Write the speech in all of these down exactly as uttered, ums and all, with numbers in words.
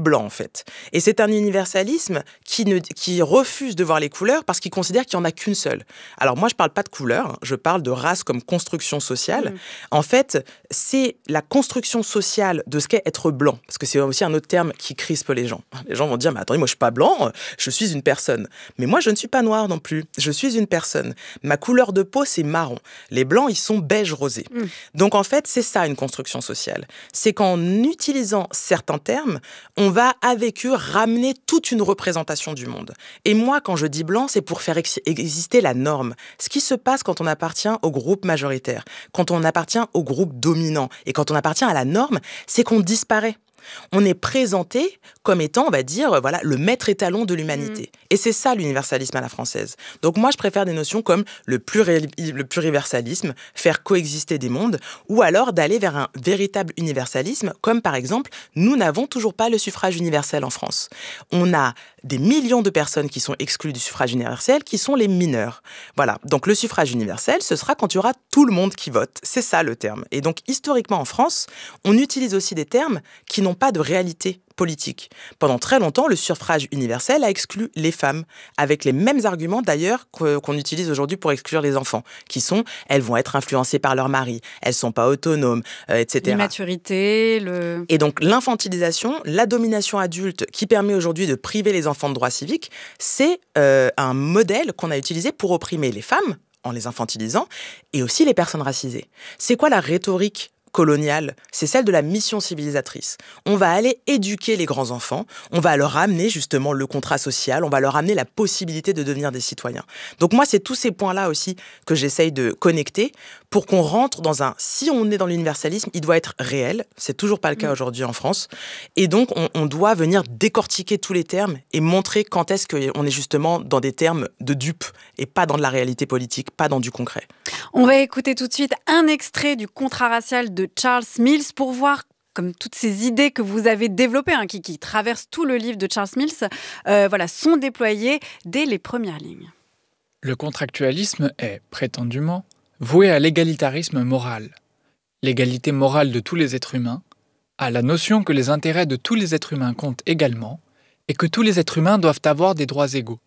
blanc, en fait. Et c'est un universalisme qui, ne, qui refuse de voir les couleurs parce qu'il considère qu'il n'y en a qu'une seule. Alors moi, je ne parle pas de couleur, hein, je parle de race comme construction sociale. Mmh. En fait, c'est la construction sociale de ce qu'est être blanc, parce que c'est aussi un autre terme qui crispe les gens. Les gens vont dire, mais attendez, moi je suis pas blanc, je suis une personne. Mais moi je ne suis pas noir non plus, je suis une personne. Ma couleur de peau c'est marron. Les blancs ils sont beige rosé. Mmh. Donc en fait c'est ça une construction sociale. C'est qu'en utilisant certains termes, on va avec eux ramener toute une représentation du monde. Et moi quand je dis blanc, c'est pour faire ex- exister la norme. Ce qui se passe quand on appartient au groupe majoritaire, quand on appartient au groupe dominant et quand on appartient à la norme, c'est qu'on disparaît. On est présenté comme étant, on va dire, voilà, le maître étalon de l'humanité. Mmh. Et c'est ça l'universalisme à la française. Donc moi, je préfère des notions comme le, pluri- le pluriversalisme, faire coexister des mondes, ou alors d'aller vers un véritable universalisme, comme par exemple, nous n'avons toujours pas le suffrage universel en France. On a des millions de personnes qui sont exclues du suffrage universel, qui sont les mineurs. Voilà, donc le suffrage universel, ce sera quand il y aura tout le monde qui vote. C'est ça le terme. Et donc, historiquement en France, on utilise aussi des termes qui n'ont pas de réalité politique. Pendant très longtemps, le suffrage universel a exclu les femmes, avec les mêmes arguments d'ailleurs qu'on utilise aujourd'hui pour exclure les enfants, qui sont, elles vont être influencées par leur mari, elles sont pas autonomes, euh, et cetera. L'immaturité, le... Et donc l'infantilisation, la domination adulte qui permet aujourd'hui de priver les enfants de droits civiques, c'est euh, un modèle qu'on a utilisé pour opprimer les femmes, en les infantilisant, et aussi les personnes racisées. C'est quoi la rhétorique coloniale, c'est celle de la mission civilisatrice. On va aller éduquer les grands-enfants, on va leur amener justement le contrat social, on va leur amener la possibilité de devenir des citoyens. Donc moi, c'est tous ces points-là aussi que j'essaye de connecter pour qu'on rentre dans un... Si on est dans l'universalisme, il doit être réel, c'est toujours pas le cas aujourd'hui en France, et donc on, on doit venir décortiquer tous les termes et montrer quand est-ce qu'on est justement dans des termes de dupes et pas dans de la réalité politique, pas dans du concret. On va écouter tout de suite un extrait du contrat racial de Charles Mills pour voir comme toutes ces idées que vous avez développées, hein, qui, qui traversent tout le livre de Charles Mills, euh, voilà, sont déployées dès les premières lignes. Le contractualisme est, prétendument, voué à l'égalitarisme moral. L'égalité morale de tous les êtres humains, à la notion que les intérêts de tous les êtres humains comptent également et que tous les êtres humains doivent avoir des droits égaux.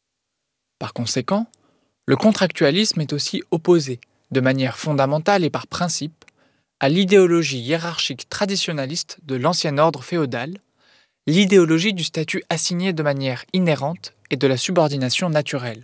Par conséquent, le contractualisme est aussi opposé, de manière fondamentale et par principe, à l'idéologie hiérarchique traditionnaliste de l'ancien ordre féodal, l'idéologie du statut assigné de manière inhérente et de la subordination naturelle.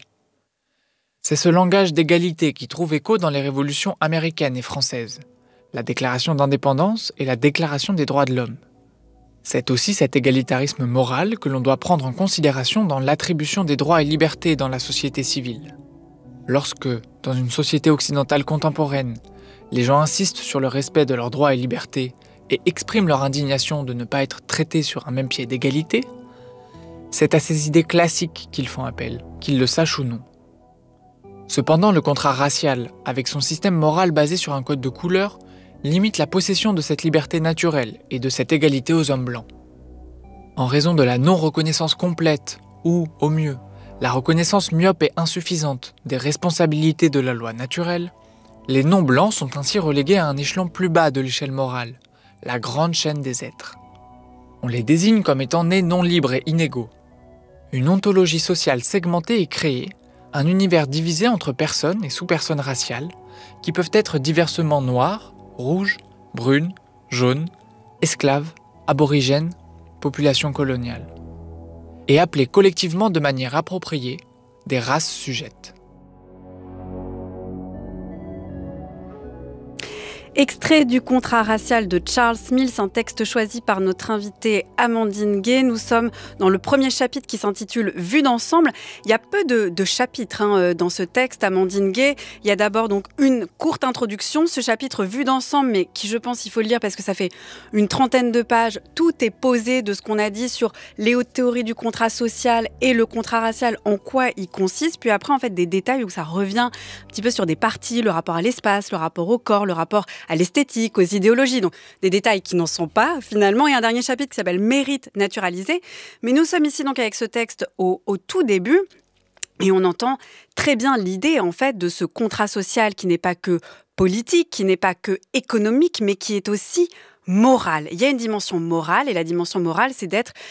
C'est ce langage d'égalité qui trouve écho dans les révolutions américaines et françaises, la déclaration d'indépendance et la déclaration des droits de l'homme. C'est aussi cet égalitarisme moral que l'on doit prendre en considération dans l'attribution des droits et libertés dans la société civile. Lorsque, dans une société occidentale contemporaine, les gens insistent sur le respect de leurs droits et libertés et expriment leur indignation de ne pas être traités sur un même pied d'égalité, c'est à ces idées classiques qu'ils font appel, qu'ils le sachent ou non. Cependant, le contrat racial, avec son système moral basé sur un code de couleur, limite la possession de cette liberté naturelle et de cette égalité aux hommes blancs. En raison de la non-reconnaissance complète, ou, au mieux, la reconnaissance myope et insuffisante des responsabilités de la loi naturelle, les non-blancs sont ainsi relégués à un échelon plus bas de l'échelle morale, la grande chaîne des êtres. On les désigne comme étant nés non libres et inégaux. Une ontologie sociale segmentée est créée, un univers divisé entre personnes et sous-personnes raciales, qui peuvent être diversement noires, rouges, brunes, jaunes, esclaves, aborigènes, population coloniale, et appelées collectivement de manière appropriée des races sujettes. Extrait du contrat racial de Charles Mills, un texte choisi par notre invitée Amandine Gay. Nous sommes dans le premier chapitre qui s'intitule « Vue d'ensemble ». Il y a peu de, de chapitres hein, dans ce texte, Amandine Gay. Il y a d'abord donc une courte introduction, ce chapitre « Vue d'ensemble », mais qui je pense il faut le lire parce que ça fait une trentaine de pages. Tout est posé de ce qu'on a dit sur les hautes théories du contrat social et le contrat racial, en quoi il consiste. Puis après, en fait, des détails où ça revient un petit peu sur des parties, le rapport à l'espace, le rapport au corps, le rapport à l'esthétique, aux idéologies, donc des détails qui n'en sont pas finalement. Il y a un dernier chapitre qui s'appelle « Mérite naturalisé ». Mais nous sommes ici donc avec ce texte au, au tout début et on entend très bien l'idée en fait de ce contrat social qui n'est pas que politique, qui n'est pas que économique, mais qui est aussi morale. Il y a une dimension morale et la dimension morale, c'est d'être